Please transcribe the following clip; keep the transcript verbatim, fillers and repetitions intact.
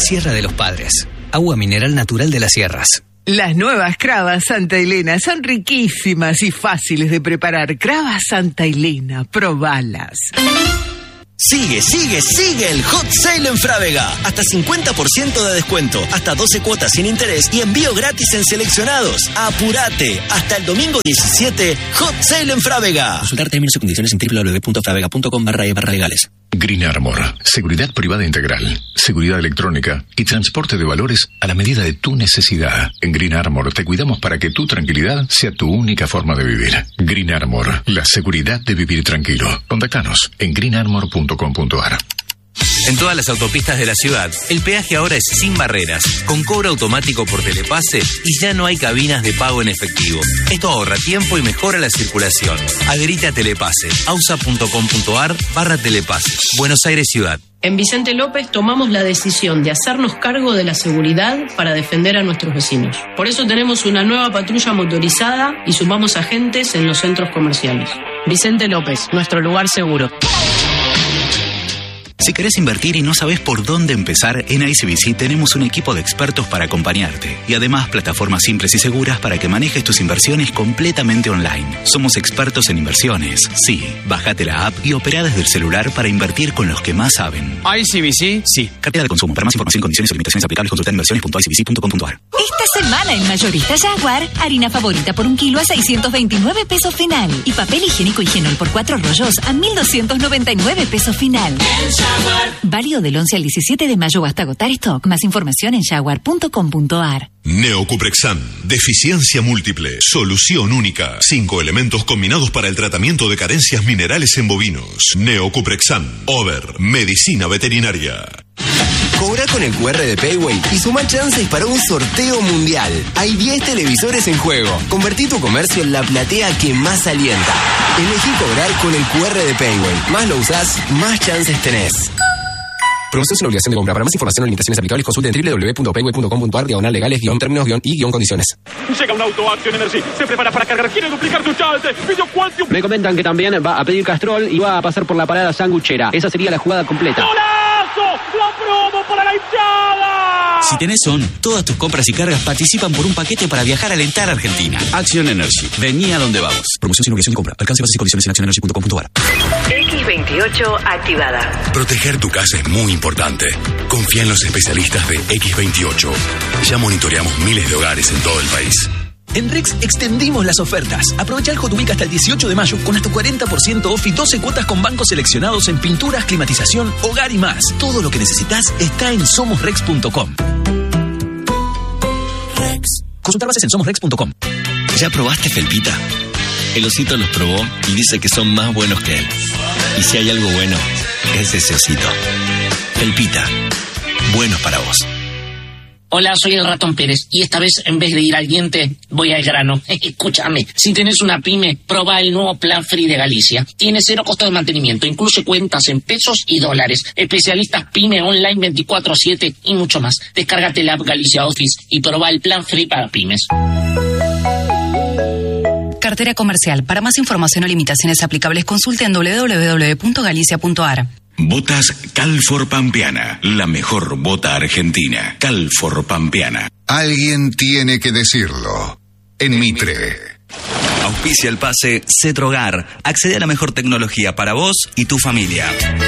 Sierra de los Padres. Agua mineral natural de las sierras. Las nuevas Cravas Santa Elena son riquísimas y fáciles de preparar. Cravas Santa Elena, probalas. Sigue, sigue, sigue el Hot Sale en Frávega. Hasta cincuenta por ciento de descuento, hasta doce cuotas sin interés y envío gratis en seleccionados. ¡Apurate! Hasta el domingo diecisiete, Hot Sale en Frávega. Consultar términos y condiciones en doble u doble u doble u punto fravega punto com barra e barra legales. Green Armor, seguridad privada integral, seguridad electrónica y transporte de valores a la medida de tu necesidad. En Green Armor te cuidamos para que tu tranquilidad sea tu única forma de vivir. Green Armor, la seguridad de vivir tranquilo. Contáctanos en green armor punto com punto a r. En todas las autopistas de la ciudad, el peaje ahora es sin barreras, con cobro automático por telepase y ya no hay cabinas de pago en efectivo. Esto ahorra tiempo y mejora la circulación. Adherite a Telepase, ausa punto com punto a r barra telepase. Buenos Aires Ciudad. En Vicente López tomamos la decisión de hacernos cargo de la seguridad para defender a nuestros vecinos. Por eso tenemos una nueva patrulla motorizada y sumamos agentes en los centros comerciales. Vicente López, nuestro lugar seguro. Si querés invertir y no sabés por dónde empezar, en I C B C tenemos un equipo de expertos para acompañarte. Y además, plataformas simples y seguras para que manejes tus inversiones completamente online. Somos expertos en inversiones. Sí, bájate la app y opera desde el celular para invertir con los que más saben. I C B C, sí. Cartera de consumo. Para más información, condiciones y limitaciones aplicables, consulta en inversiones punto i c b c punto com punto a r. Esta semana en Mayorista Jaguar, harina favorita por un kilo a seiscientos veintinueve pesos final. Y papel higiénico Higienol por cuatro rollos a mil doscientos noventa y nueve pesos final. Válido del once al diecisiete de mayo hasta agotar stock. Más información en jaguar punto com punto a r. Neocuprexan. Deficiencia múltiple. Solución única. Cinco elementos combinados para el tratamiento de carencias minerales en bovinos. Neocuprexan. Over. Medicina veterinaria. Cobra con el cu erre de Payway y suma chances para un sorteo mundial. Hay diez televisores en juego. Convertí tu comercio en la platea que más alienta. Elegí cobrar con el cu erre de Payway. Más lo usás, más chances tenés. Promoción sin obligación de compra. Para más información o limitaciones aplicables, consulte en doble u doble u doble u punto payway punto com punto a r, diagonal legales, guión términos, guión y guión condiciones. Llega un auto Action Energy. Se prepara para cargar. Quiere duplicar su chance. Pidió Quantium. Me comentan que también va a pedir Castrol y va a pasar por la parada sanguchera. Esa sería la jugada completa. ¡Golazo! ¡La promo para la hinchada! Si tenés ON, todas tus compras y cargas participan por un paquete para viajar a alentar a Argentina. Action Energy. Vení a donde vamos. Promoción sin obligación de compra. Alcance, bases y condiciones en action energy punto com punto a r. equis veintiocho activada. Proteger tu casa es muy importante. Confía en los especialistas de equis veintiocho. Ya monitoreamos miles de hogares en todo el país. En Rex extendimos las ofertas. Aprovecha el Hot Week hasta el dieciocho de mayo con hasta cuarenta por ciento off y doce cuotas con bancos seleccionados en pinturas, climatización, hogar y más. Todo lo que necesitas está en somos rex punto com. Rex. Consultar bases en somos rex punto com. ¿Ya probaste Felpita? El osito los probó y dice que son más buenos que él. Y si hay algo bueno, es ese osito. Felpita. Buenos para vos. Hola, soy el Ratón Pérez y esta vez en vez de ir al diente voy al grano. Escúchame, si tenés una pyme, probá el nuevo Plan Free de Galicia. Tiene cero costo de mantenimiento, incluye cuentas en pesos y dólares, especialistas pyme online veinticuatro siete y mucho más. Descárgate la app Galicia Office y probá el Plan Free para pymes. Cartera comercial. Para más información o limitaciones aplicables, consulte en doble u doble u doble u punto galicia punto a r. Botas Calfor Pampeana, la mejor bota argentina. Calfor Pampeana. Alguien tiene que decirlo. En Mitre. Auspicia el pase Cetrogar. Accede a la mejor tecnología para vos y tu familia.